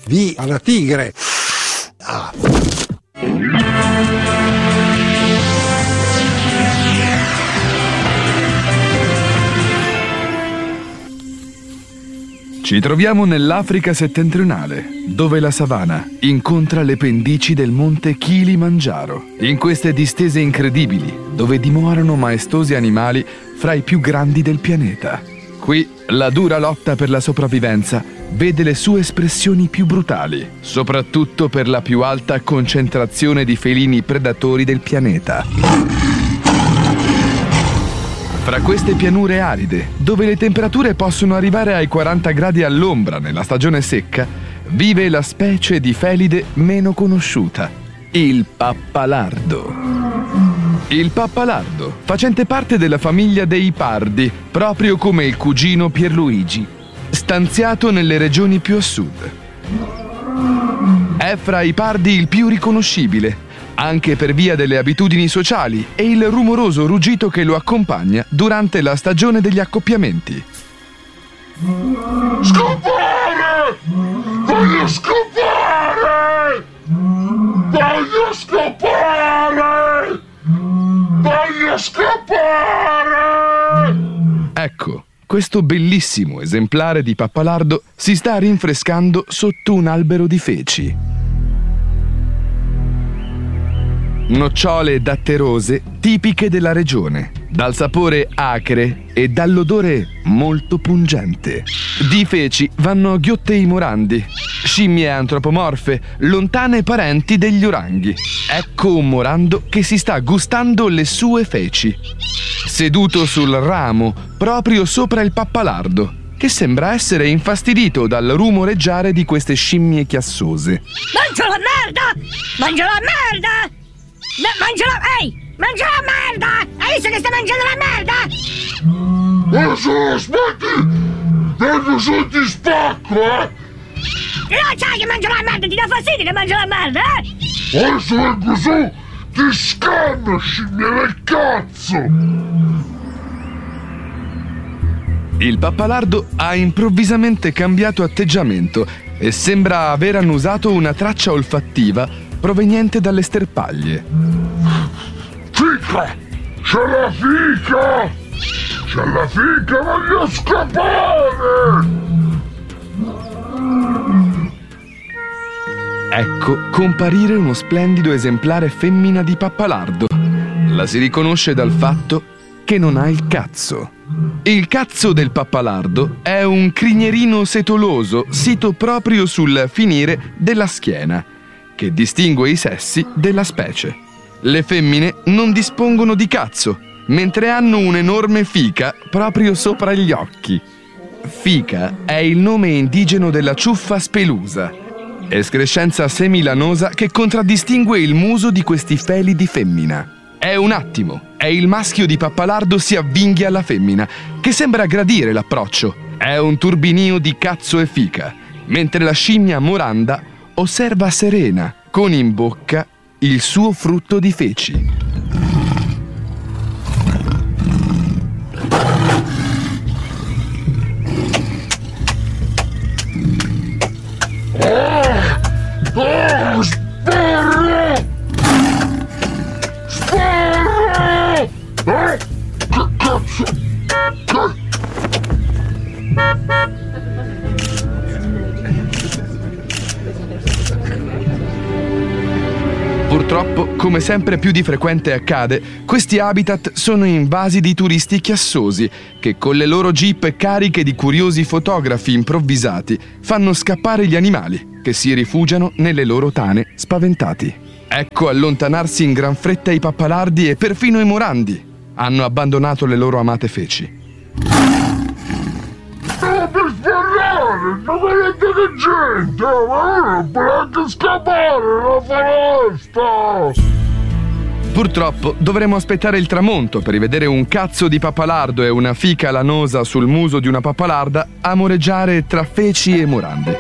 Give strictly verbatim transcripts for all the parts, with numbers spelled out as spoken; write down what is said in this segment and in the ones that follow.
V alla tigre. Ah. Ci troviamo nell'Africa settentrionale, dove la savana incontra le pendici del monte Kilimangiaro. In queste distese incredibili, dove dimorano maestosi animali fra i più grandi del pianeta. Qui la dura lotta per la sopravvivenza vede le sue espressioni più brutali, soprattutto per la più alta concentrazione di felini predatori del pianeta. Fra queste pianure aride, dove le temperature possono arrivare ai quaranta gradi all'ombra nella stagione secca, vive la specie di felide meno conosciuta, il pappalardo. Il pappalardo, facente parte della famiglia dei pardi, proprio come il cugino Pierluigi, stanziato nelle regioni più a sud. È fra i pardi il più riconoscibile, anche per via delle abitudini sociali e il rumoroso ruggito che lo accompagna durante la stagione degli accoppiamenti. Scappare! Voglio scappare! Voglio scappare! Voglio scappare! Ecco, questo bellissimo esemplare di pappalardo si sta rinfrescando sotto un albero di feci. Nocciole datterose tipiche della regione, dal sapore acre e dall'odore molto pungente. Di feci vanno ghiotte i morandi, scimmie antropomorfe, lontane parenti degli oranghi. Ecco un morando che si sta gustando le sue feci, seduto sul ramo proprio sopra il pappalardo, che sembra essere infastidito dal rumoreggiare di queste scimmie chiassose. Mangio la merda! Mangio la merda! Mangia la... Ehi! Mangia la merda! Hai visto che stai mangiando la merda? Adesso aspetti! Adesso se ti spacco, eh! No, sai che mangio la merda! Ti dà fastidio che mangio la merda, eh? Adesso vengo su! Ti scanno, scimmia del cazzo! Il pappalardo ha improvvisamente cambiato atteggiamento e sembra aver annusato una traccia olfattiva proveniente dalle sterpaglie. Fica! C'è la fica! C'è la fica, voglio scappare! Ecco comparire uno splendido esemplare femmina di pappalardo. La si riconosce dal fatto che non ha il cazzo. Il cazzo del pappalardo è un crignerino setoloso sito proprio sul finire della schiena, che distingue i sessi della specie. Le femmine non dispongono di cazzo, mentre hanno un'enorme fica proprio sopra gli occhi. Fica è il nome indigeno della ciuffa spelusa, escrescenza semilanosa che contraddistingue il muso di questi feli di femmina. È un attimo, e il maschio di pappalardo si avvinghia alla femmina, che sembra gradire l'approccio. È un turbinio di cazzo e fica, mentre la scimmia moranda osserva serena, con in bocca il suo frutto di feci. Oh, oh, sparro! Sparro! Eh, che cazzo? Che... Purtroppo, come sempre più di frequente accade, questi habitat sono invasi di turisti chiassosi che con le loro jeep cariche di curiosi fotografi improvvisati fanno scappare gli animali che si rifugiano nelle loro tane spaventati. Ecco allontanarsi in gran fretta i pappalardi e perfino i morandi hanno abbandonato le loro amate feci. Stavo per sparare, non vedete che gente, ma non può anche scappare la foresta! Purtroppo dovremo aspettare il tramonto per rivedere un cazzo di pappalardo e una fica lanosa sul muso di una pappalarda amoreggiare tra feci e morandi.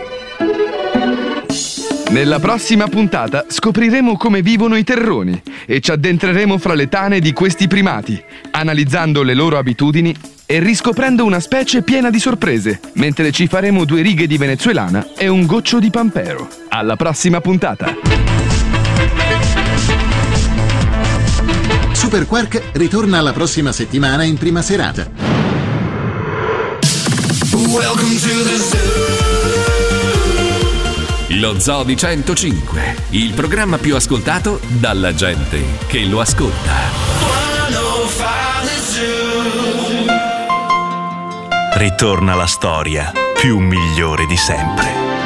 Nella prossima puntata scopriremo come vivono i terroni e ci addentreremo fra le tane di questi primati, analizzando le loro abitudini e riscoprendo una specie piena di sorprese, mentre ci faremo due righe di venezuelana e un goccio di pampero. Alla prossima puntata! Super Quark ritorna la prossima settimana in prima serata. Welcome to the zoo. Lo Zoo di centocinque, il programma più ascoltato dalla gente che lo ascolta. Ritorna la storia più migliore di sempre.